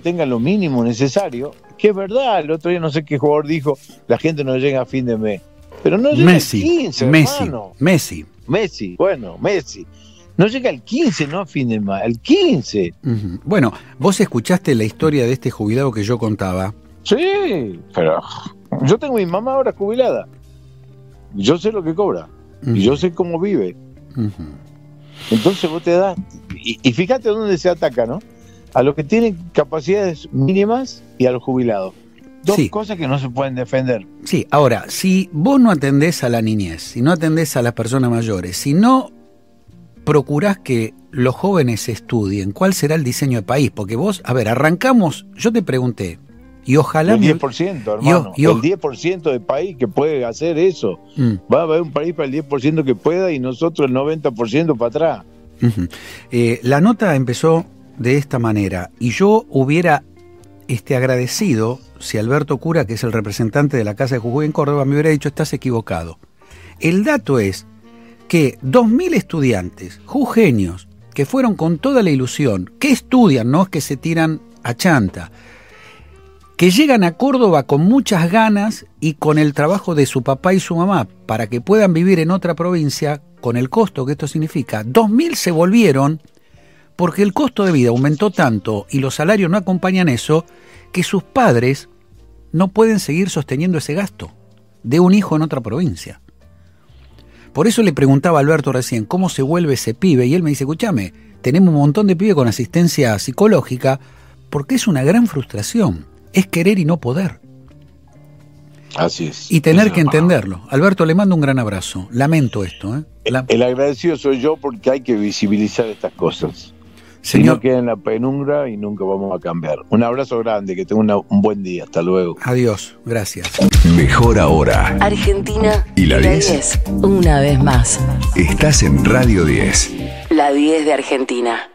tengan lo mínimo necesario, que es verdad. El otro día no sé qué jugador dijo, la gente no llega a fin de mes. Pero no llega al 15, hermano. Messi. No llega al 15, no a fin de mes, al 15. Uh-huh. Bueno, vos escuchaste la historia de este jubilado que yo contaba. Sí, pero yo tengo mi mamá ahora jubilada. Yo sé lo que cobra. Uh-huh. Y yo sé cómo vive. Uh-huh. Entonces vos te das... Y fíjate dónde se ataca, ¿no? A los que tienen capacidades mínimas y a los jubilados. Dos cosas que no se pueden defender. Sí, ahora, si vos no atendés a la niñez, si no atendés a las personas mayores, si no procurás que los jóvenes estudien, ¿cuál será el diseño de país? Porque vos, a ver, arrancamos, yo te pregunté, y ojalá... El 10%, hermano, el 10% del país que puede hacer eso. Va a haber un país para el 10% que pueda y nosotros el 90% para atrás. Uh-huh. La nota empezó de esta manera, y yo hubiera agradecido si Alberto Cura, que es el representante de la Casa de Jujuy en Córdoba, me hubiera dicho: estás equivocado. El dato es que 2.000 estudiantes jujeños que fueron con toda la ilusión, que estudian, no es que se tiran a chanta, que llegan a Córdoba con muchas ganas y con el trabajo de su papá y su mamá para que puedan vivir en otra provincia, con el costo que esto significa, 2.000 se volvieron porque el costo de vida aumentó tanto y los salarios no acompañan eso, que sus padres no pueden seguir sosteniendo ese gasto de un hijo en otra provincia. Por eso le preguntaba a Alberto recién cómo se vuelve ese pibe, y él me dice: escúchame, tenemos un montón de pibes con asistencia psicológica, porque es una gran frustración, es querer y no poder. Así es. Y tener que entenderlo. Alberto, le mando un gran abrazo. Lamento esto, ¿eh? El agradecido soy yo, porque hay que visibilizar estas cosas. Si no queda en la penumbra y nunca vamos a cambiar. Un abrazo grande, que tenga un buen día. Hasta luego. Adiós, gracias. Mejor ahora. Argentina y la 10. Una vez más. Estás en Radio 10. La 10 de Argentina.